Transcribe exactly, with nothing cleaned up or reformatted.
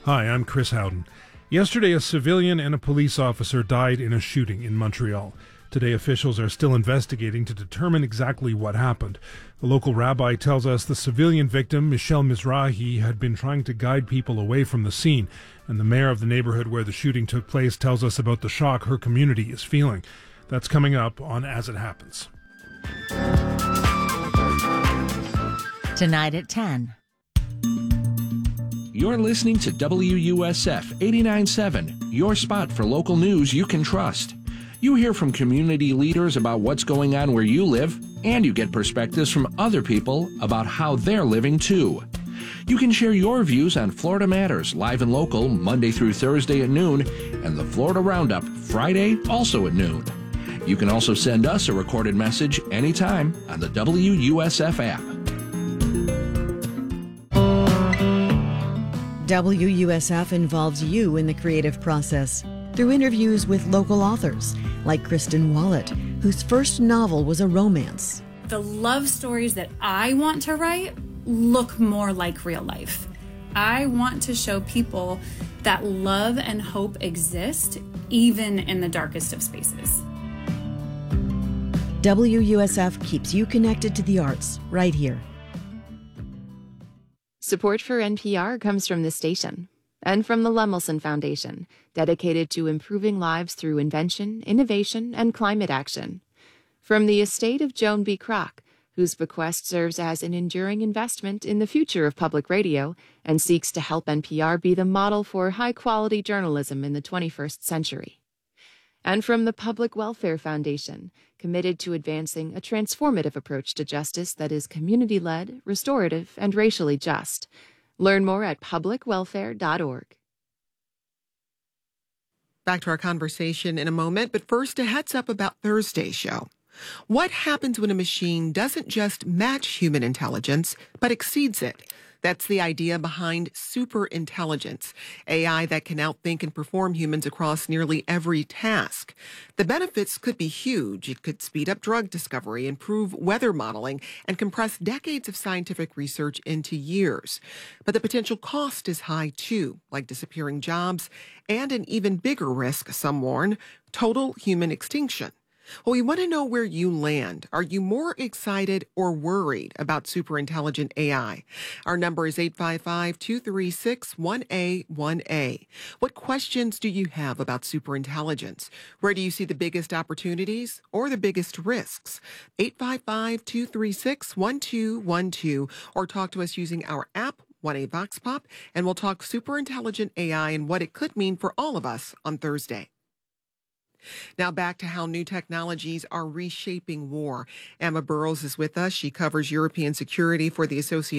Hi, I'm Chris Howden. Yesterday, a civilian and a police officer died in a shooting in Montreal. Today, officials are still investigating to determine exactly what happened. The local rabbi tells us the civilian victim, Michelle Mizrahi, had been trying to guide people away from the scene, and the mayor of the neighborhood where the shooting took place tells us about the shock her community is feeling. That's coming up on As It Happens. Tonight at ten. You're listening to W U S F eighty-nine point seven, your spot for local news you can trust. You hear from community leaders about what's going on where you live, and you get perspectives from other people about how they're living too. You can share your views on Florida Matters, live and local, Monday through Thursday at noon, and the Florida Roundup, Friday, also at noon. You can also send us a recorded message anytime on the W U S F app. W U S F involves you in the creative process through interviews with local authors like Kristen Wallet, whose first novel was a romance. The love stories that I want to write look more like real life. I want to show people that love and hope exist even in the darkest of spaces. W U S F keeps you connected to the arts right here. Support for N P R comes from this station and from the Lemelson Foundation, dedicated to improving lives through invention, innovation, and climate action. From the estate of Joan B. Kroc, whose bequest serves as an enduring investment in the future of public radio and seeks to help N P R be the model for high-quality journalism in the twenty-first century. And from the Public Welfare Foundation, committed to advancing a transformative approach to justice that is community-led, restorative, and racially just. Learn more at public welfare dot org. Back to our conversation in a moment, but first a heads up about Thursday's show. What happens when a machine doesn't just match human intelligence, but exceeds it? That's the idea behind superintelligence, A I that can outthink and perform humans across nearly every task. The benefits could be huge. It could speed up drug discovery, improve weather modeling, and compress decades of scientific research into years. But the potential cost is high, too, like disappearing jobs and an even bigger risk, some warn, total human extinction. Well, we want to know where you land. Are you more excited or worried about superintelligent A I? Our number is eight five five, two three six, one A one A. What questions do you have about superintelligence? Where do you see the biggest opportunities or the biggest risks? eight five five, two three six, one two one two, or talk to us using our app, one A Vox Pop, and we'll talk superintelligent A I and what it could mean for all of us on Thursday. Now back to how new technologies are reshaping war. Emma Burrows is with us. She covers European security for the Associated